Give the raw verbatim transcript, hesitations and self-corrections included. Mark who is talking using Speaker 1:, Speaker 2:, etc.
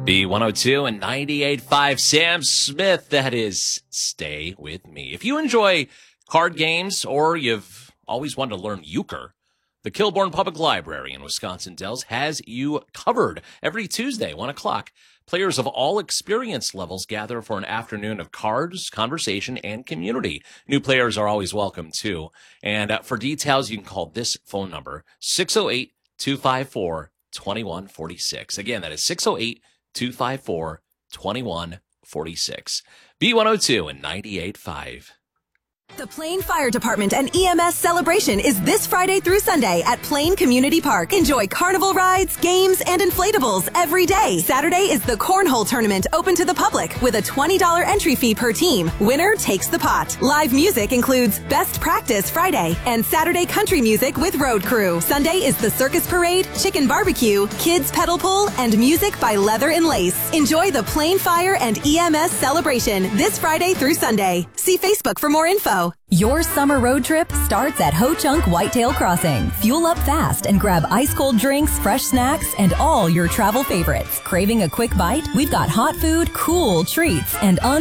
Speaker 1: B one oh two and ninety-eight point five, Sam Smith. That is Stay With Me. If you enjoy card games or you've always wanted to learn euchre, the Kilbourne Public Library in Wisconsin Dells has you covered. Every Tuesday, one o'clock, players of all experience levels gather for an afternoon of cards, conversation, and community. New players are always welcome, too. And uh, for details, you can call this phone number, six oh eight, two five four, two one four six. Again, that is six oh eight, two five four, two one four six. B one oh two and ninety-eight point five.
Speaker 2: The Plain Fire Department and E M S celebration is this Friday through Sunday at Plain Community Park. Enjoy carnival rides, games, and inflatables every day. Saturday is the Cornhole Tournament open to the public with a twenty dollars entry fee per team. Winner takes the pot. Live music includes Best Practice Friday and Saturday country music with Road Crew. Sunday is the Circus Parade, Chicken Barbecue, Kids Pedal Pull, and music by Leather and Lace. Enjoy the Plain Fire and E M S celebration this Friday through Sunday. See Facebook for more info.
Speaker 3: Your summer road trip starts at Ho Chunk Whitetail Crossing. Fuel up fast and grab ice-cold drinks, fresh snacks, and all your travel favorites. Craving a quick bite? We've got hot food, cool treats, and un-